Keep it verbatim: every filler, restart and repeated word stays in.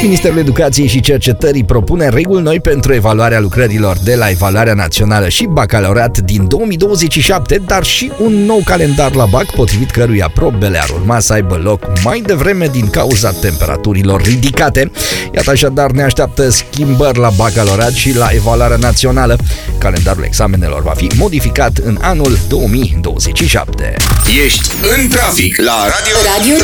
Ministerul Educației și Cercetării propune reguli noi pentru evaluarea lucrărilor de la Evaluarea Națională și Bacalaureat din două mii douăzeci și șapte, dar și un nou calendar la bac, potrivit căruia probele ar urma să aibă loc mai devreme din cauza temperaturilor ridicate. Iată, așadar ne așteaptă schimbări la Bacalaureat și la Evaluarea Națională. Calendarul examenelor va fi modificat în anul două mii douăzeci și șapte. Ești în trafic la Radio, Radio